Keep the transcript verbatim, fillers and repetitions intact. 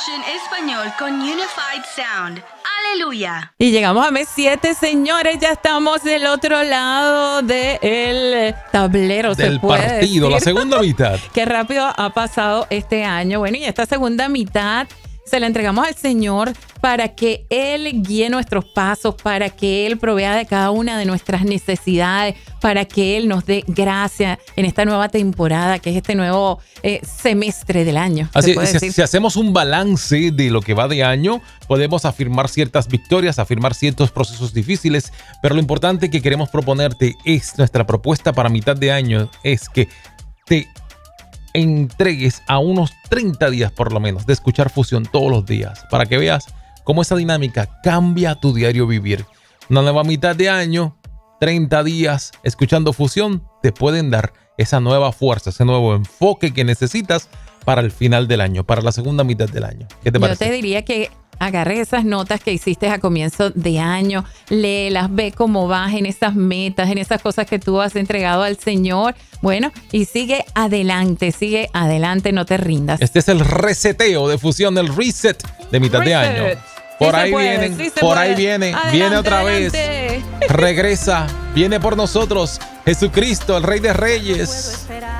en español con Unified Sound. ¡Aleluya! Y llegamos a mes siete, señores. Ya estamos del otro lado del tablero, del se puede partido, decir. la segunda mitad. Qué rápido ha pasado este año. Bueno, y esta segunda mitad se la entregamos al Señor para que Él guíe nuestros pasos, para que Él provea de cada una de nuestras necesidades, para que Él nos dé gracia en esta nueva temporada, que es este nuevo eh, semestre del año. Así puede si, decir. si hacemos un balance de lo que va de año, podemos afirmar ciertas victorias, afirmar ciertos procesos difíciles, pero lo importante que queremos proponerte es, nuestra propuesta para mitad de año, es que te entregues a unos treinta días por lo menos de escuchar Fusión todos los días, para que veas cómo esa dinámica cambia tu diario vivir. Una nueva mitad de año, treinta días escuchando Fusión, te pueden dar esa nueva fuerza, ese nuevo enfoque que necesitas para el final del año, para la segunda mitad del año. ¿Qué te parece? Yo te diría que agarre esas notas que hiciste a comienzo de año, léelas, ve cómo vas en esas metas, en esas cosas que tú has entregado al Señor. Bueno, y sigue adelante, sigue adelante, no te rindas. Este es el reseteo de Fusión, el reset de mitad Reset. de año. Por Sí ahí se puede, vienen, sí se por puede. ahí viene, Adelante, viene otra adelante. vez. Regresa, viene por nosotros Jesucristo, el Rey de Reyes.